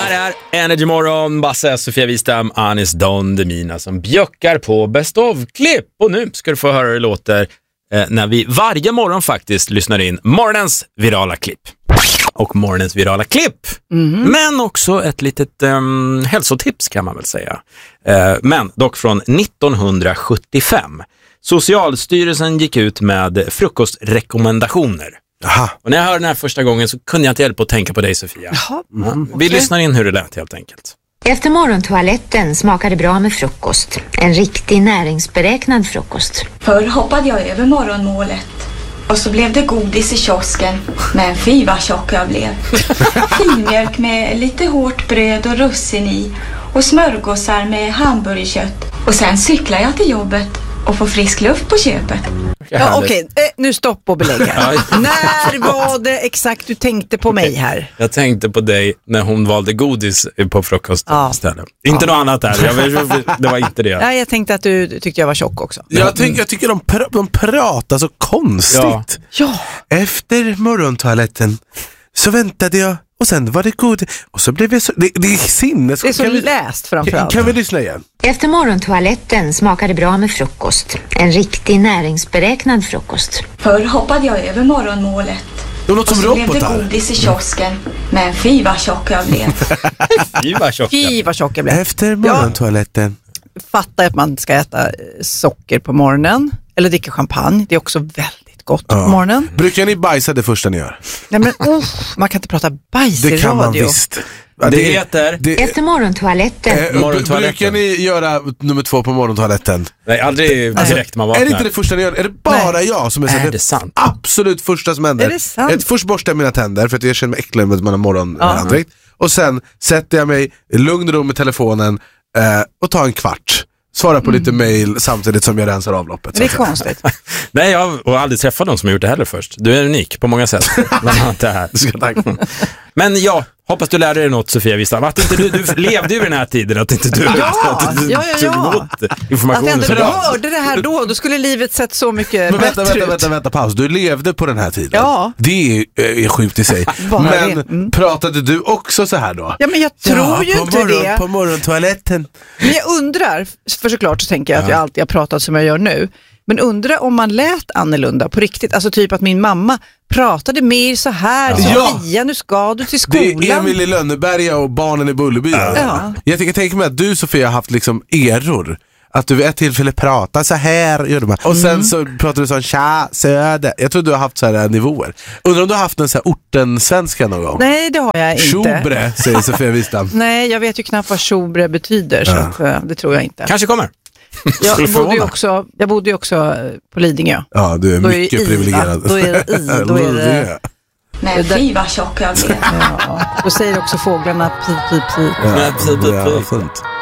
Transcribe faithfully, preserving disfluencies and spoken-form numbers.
här är Energy Morgon, Basse, Sofia Wistam, Anis Don Demina som bjöckar på Best of-klipp. Och nu ska du få höra hur det låter eh, när vi varje morgon faktiskt lyssnar in morgonens virala klipp. Och morgonens virala klipp. Mm. Men också ett litet eh, hälsotips kan man väl säga. Eh, men dock från nittonhundrasjuttiofem. Socialstyrelsen gick ut med frukostrekommendationer. Aha. Och när jag hörde den här första gången så kunde jag inte hjälpa att tänka på dig, Sofia. Jaha. Mm. Mm, vi okay. lyssnar in hur det lät helt enkelt. Efter morgontoaletten smakade bra med frukost. En riktig näringsberäknad frukost. Förr hoppade jag över morgonmålet. Och så blev det godis i kiosken. Men fy vad tjock jag blev. Filmjölk med lite hårt bröd och russin i. Och smörgåsar med hamburgerkött. Och sen cyklar jag till jobbet och får frisk luft på köpet. Ja, okej, okay. eh, nu stopp och belägg här. När var det exakt du tänkte på mig här? Jag tänkte på dig när hon valde godis på frukost ja. istället. Inte ja. något annat där, jag, det var inte det. Ja, jag tänkte att du tyckte jag var tjock också. Jag, tyck, jag tycker de, pr- de pratar så konstigt. Ja. ja. Efter morgontoaletten så väntade jag och sen var det god. Och så blev jag så... Det, det är sinnes... Det är så kan läst framförallt. Kan, kan vi lyssna igen? Efter morgontoaletten smakade bra med frukost. En riktig näringsberäknad frukost. Förr hoppade jag över morgonmålet. Det låter som robotar. Och så blev det godis i kiosken. Men fy vad tjock jag blev. Fy vad tjock jag Fy vad tjock jag blev. Efter morgontoaletten. Ja, fatta att man ska äta socker på morgonen. Eller dricka champagne. Det är också väldigt gott ja. på morgonen. Brukar ni bajsa det första ni gör? Nej men oh, man kan inte prata bajs i radio. Det kan man visst. Det, det heter... Det, Efter morgontoaletten. Eh, morgontoaletten. Brukar ni göra nummer två på morgontoaletten? Nej, aldrig alltså, direkt man vaknar. Är det inte det första ni gör? Är det bara Nej. jag som är så? Är det sant? Absolut första som händer. Är det sant? Jag först borstar jag mina tänder för att jag känner mig äcklig med att man har morgonandräkt. Ja. Och sen sätter jag mig i lugn ro med telefonen eh, och tar en kvart. Svara på mm. lite mejl samtidigt som jag rensar avloppet. Det är konstigt. Nej, jag har aldrig träffat någon som har gjort det heller först. Du är unik på många sätt. Men, det här. Men ja, hoppas du lärde dig något, Sofia Wistam. Att inte du, du levde ju i den här tiden. Att inte du ja, att du, ja, ja, ja. information. Att jag inte hörde det här då, då skulle livet sett så mycket Men vänta, bättre vänta, ut. vänta, vänta, paus. Du levde på den här tiden. Ja. Det är, är sjukt i sig. Men mm. pratade du också så här då? Ja, men jag tror ja, ju inte morgon, det. På morgontoaletten. Men jag undrar, för såklart så tänker jag att jag alltid har pratat som jag gör nu. Men undrar om man lät annorlunda på riktigt. Alltså typ att min mamma pratade mer så här. Ja. Sofia, nu ska du till skolan. Det är Emil i Lönneberga och barnen i Bullerby. Ja. Jag tänker tänk mig att du, Sofia, har haft liksom eror. Att du vid ett tillfälle pratar så här. Gör du och sen mm. så pratar du så tja, söder. Jag tror du har haft så här nivåer. Undrar om du har haft en så här orten-svenska någon gång? Nej, det har jag inte. Tjobre, säger Sofia Wistam. Nej, jag vet ju knappt vad tjobre betyder. Ja. Så att, det tror jag inte. Kanske kommer. Jag bodde, ju också, jag bodde ju också på Lidingö. Ja, du är då mycket är privilegierad. Då är det i, då är det... Men fy vad tjock jag blev. Ja, då säger också fåglarna pip, pip, pip. Ja, pip, pip, pip.